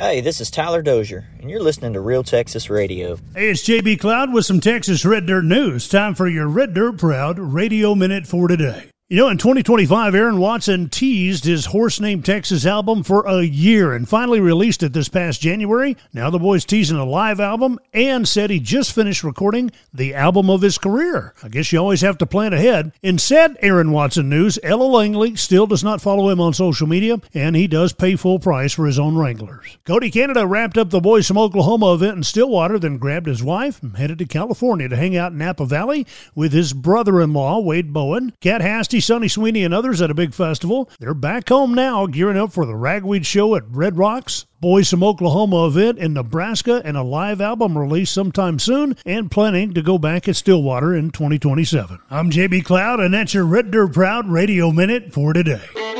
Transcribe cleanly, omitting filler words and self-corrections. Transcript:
Hey, this is Tyler Dozier, and you're listening to Real Texas Radio. Hey, it's JB Cloud with some Texas Red Dirt news. Time for your Red Dirt Proud Radio Minute for today. You know, in 2025, Aaron Watson teased his Horse Named Texas album for a year and finally released it this past January. Now the boy's teasing a live album and said he just finished recording the album of his career. I guess you always have to plan ahead. In said Aaron Watson news, Ella Langley still does not follow him on social media, and he does pay full price for his own Wranglers. Cody Canada wrapped up the Boys from Oklahoma event in Stillwater, then grabbed his wife and headed to California to hang out in Napa Valley with his brother-in-law, Wade Bowen, Cat Hasty, Sonny Sweeney, and others at a big festival. They're back home now, gearing up for the Ragweed Show at Red Rocks, Boys from Oklahoma event in Nebraska, and a live album release sometime soon, and planning to go back at Stillwater in 2027. I'm JB Cloud, and that's your Red Dirt Proud Radio Minute for today.